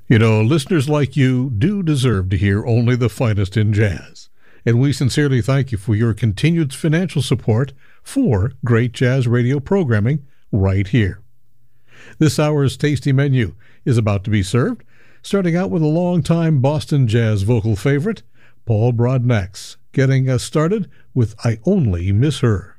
You know, listeners like you do deserve to hear only the finest in jazz, and we sincerely thank you for your continued financial support for great jazz radio programming right here. This hour's tasty menu is about to be served, starting out with a longtime Boston jazz vocal favorite, Paul Broadnax, getting us started with I Only Miss Her.